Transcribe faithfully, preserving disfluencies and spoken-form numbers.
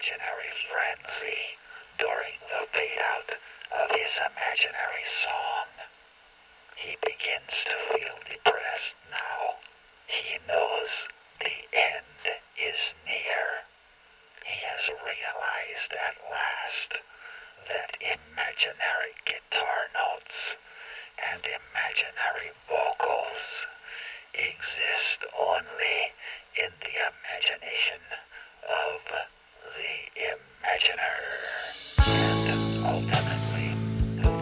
imaginary frenzy during the fade-out of his imaginary song. He begins to feel depressed now. He knows the end is near. He has realized at last that imaginary guitar notes and imaginary vocals exist only in the imagination